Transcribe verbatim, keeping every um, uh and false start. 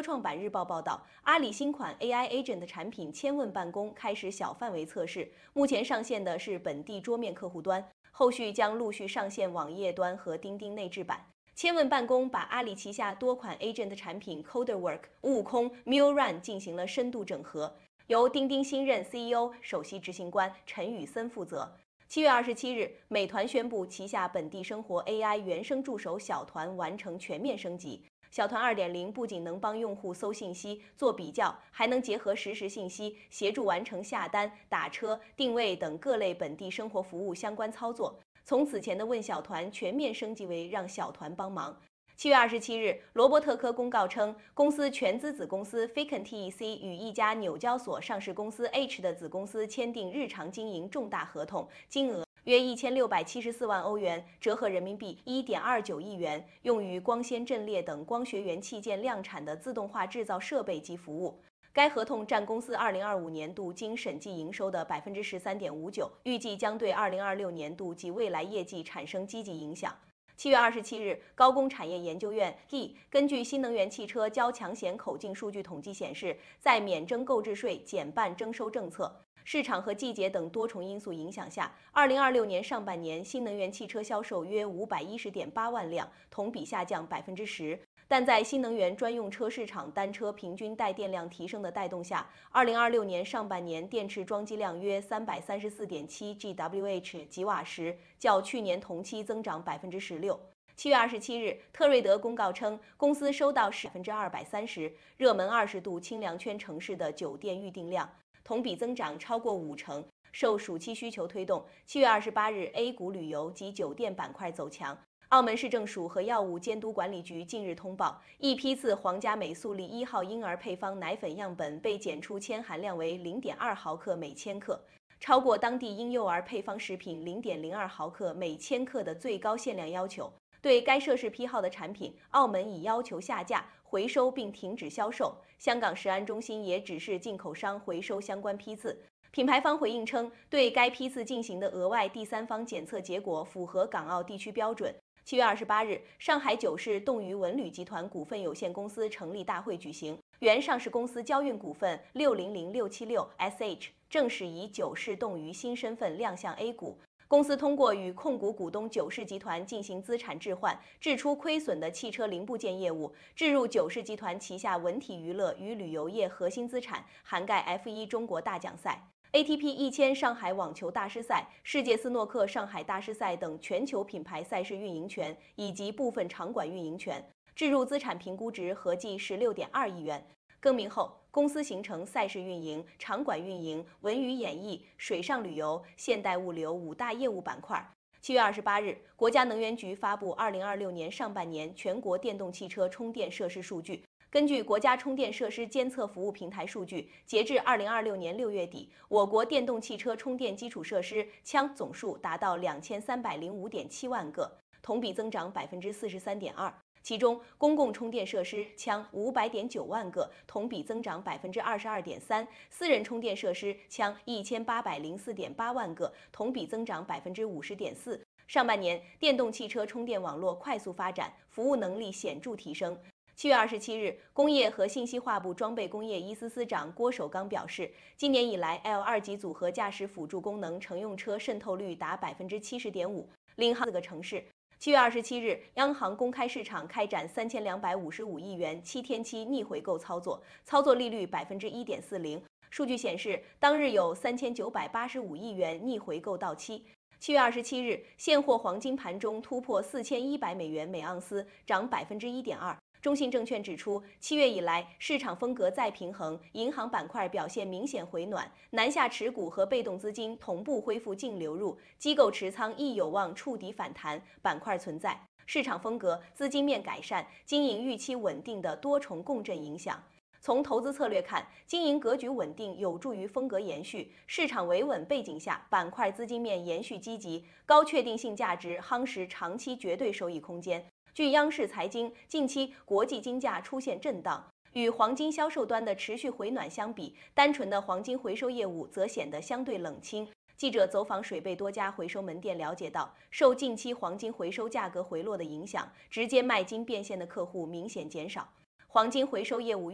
创板日报报道，阿里新款 A I Agent 产品千问办公开始小范围测试，目前上线的是本地桌面客户端，后续将陆续上线网页端和钉钉内置版。千问办公把阿里旗下多款 Agent 产品 CoderWork、悟空、MuleRun 进行了深度整合，由钉钉新任 C E O 首席执行官陈宇森负责。七月二十七日，美团宣布旗下本地生活 A I 原生助手小团完成全面升级。小团 二点零 不仅能帮用户搜信息、做比较，还能结合实时信息，协助完成下单、打车、定位等各类本地生活服务相关操作。从此前的问小团全面升级为让小团帮忙。七月二十七日，罗伯特科公告称，公司全资子公司 Ficon T E C 与一家纽交所上市公司 H 的子公司签订日常经营重大合同，金额约一千六百七十四万欧元，折合人民币一点二九亿元，用于光纤阵列等光学元器件量产的自动化制造设备及服务。该合同占公司二零二五年度经审计营收的百分之十三点五九，预计将对二零二六年度及未来业绩产生积极影响。七月二十七日，高工产业研究院 G E 根据新能源汽车交强险口径数据统计显示，在免征购置税、减半征收政策、市场和季节等多重因素影响下，二零二六年上半年新能源汽车销售约五百一十点八万辆，同比下降百分之十。但在新能源专用车市场单车平均带电量提升的带动下，二零二六年上半年电池装机量约三百三十四点七 G W H 吉瓦时，较去年同期增长百分之十六。七月二十七日，特瑞德公告称，公司收到百分之二百三十热门二十度清凉圈城市的酒店预订量，同比增长超过五成。受暑期需求推动，七月二十八日 A 股旅游及酒店板块走强。澳门市政署和药物监督管理局近日通报，一批次皇家美素丽一号婴儿配方奶粉样本被检出铅含量为 零点二毫克每千克，超过当地婴幼儿配方食品 零点零二毫克每千克的最高限量要求。对该涉事批号的产品，澳门已要求下架、回收并停止销售。香港食安中心也指示进口商回收相关批次。品牌方回应称，对该批次进行的额外第三方检测结果符合港澳地区标准。七月二十八日，上海九市动于文旅集团股份有限公司成立大会举行，原上市公司交运股份六零零六七六 S H 正式以九市动于新身份亮相 A 股。公司通过与控股股东九市集团进行资产置换，置出亏损的汽车零部件业务，置入九市集团旗下文体娱乐与旅游业核心资产，涵盖 F 一 中国大奖赛、A T P 一千上海网球大师赛、世界斯诺克上海大师赛等全球品牌赛事运营权以及部分场馆运营权，置入资产评估值合计十六点二亿元。更名后，公司形成赛事运营、场馆运营、文娱演艺、水上旅游、现代物流五大业务板块。七月二十八日，国家能源局发布二零二六年上半年全国电动汽车充电设施数据。根据国家充电设施监测服务平台数据，截至二零二六年六月底，我国电动汽车充电基础设施枪总数达到两千三百零五点七万个，同比增长百分之四十三点二。其中，公共充电设施枪五百点九万个，同比增长百分之二十二点三；私人充电设施枪一千八百零四点八万个，同比增长百分之五十点四。上半年，电动汽车充电网络快速发展，服务能力显著提升。七月二十七日，工业和信息化部装备工业一司司长郭守刚表示，今年以来 L 二级组合驾驶辅助功能乘用车渗透率达百分之七十点五，领航四个城市。七月二十七日，央行公开市场开展三千两百五十五亿元七天期逆回购操作，操作利率百分之一点四零。数据显示，当日有三千九百八十五亿元逆回购到期。七月二十七日，现货黄金盘中突破四千一百美元每盎司，涨百分之一点二。中信证券指出，七月以来市场风格再平衡，银行板块表现明显回暖，南下持股和被动资金同步恢复净流入，机构持仓亦有望触底反弹，板块存在市场风格、资金面改善、经营预期稳定的多重共振影响。从投资策略看，经营格局稳定有助于风格延续，市场维稳背景下，板块资金面延续积极，高确定性价值夯实长期绝对收益空间。据央视财经，近期国际金价出现震荡，与黄金销售端的持续回暖相比，单纯的黄金回收业务则显得相对冷清。记者走访水贝多家回收门店了解到，受近期黄金回收价格回落的影响，直接卖金变现的客户明显减少，黄金回收业务